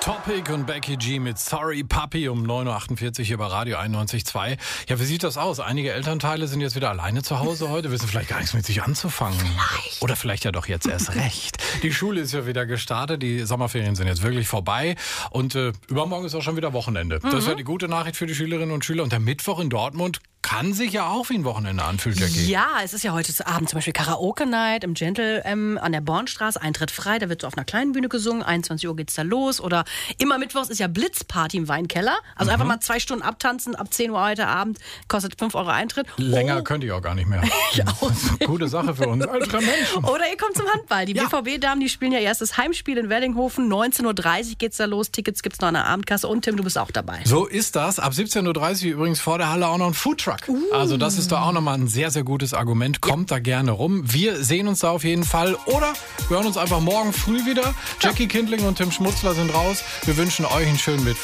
Topic und Becky G mit Sorry Papi um 9.48 Uhr hier bei Radio 91.2. Ja, wie sieht das aus? Einige Elternteile sind jetzt wieder alleine zu Hause heute, wissen vielleicht gar nichts mit sich anzufangen. Vielleicht. Oder vielleicht ja doch jetzt erst recht. Die Schule ist ja wieder gestartet, die Sommerferien sind jetzt wirklich vorbei und übermorgen ist auch schon wieder Wochenende. Das ist ja die gute Nachricht für die Schülerinnen und Schüler. Und der Mittwoch in Dortmund kann sich ja auch wie ein Wochenende anfühlen, Jackie. Ja, es ist ja heute Abend zum Beispiel Karaoke-Night im Gentle an der Bornstraße, Eintritt frei, da wird so auf einer kleinen Bühne gesungen, 21 Uhr geht's da los. Oder immer mittwochs ist ja Blitzparty im Weinkeller, also einfach mal 2 Stunden abtanzen, ab 10 Uhr heute Abend, kostet 5 € Eintritt. Länger könnte ich auch gar nicht mehr. Ich auch nicht. Gute Sache für uns ältere Menschen. Oder ihr kommt zum Handball. Die BVB-Damen, die spielen ja erstes Heimspiel in Wellinghofen, 19.30 Uhr geht's da los, Tickets gibt's noch an der Abendkasse und Tim, du bist auch dabei. So ist das. Ab 17.30 Uhr übrigens vor der Halle auch noch ein Foodtruck. Also das ist doch auch nochmal ein sehr, sehr gutes Argument. Kommt da gerne rum. Wir sehen uns da auf jeden Fall. Oder wir hören uns einfach morgen früh wieder. Jackie Kindling und Tim Schmutzler sind raus. Wir wünschen euch einen schönen Mittwoch.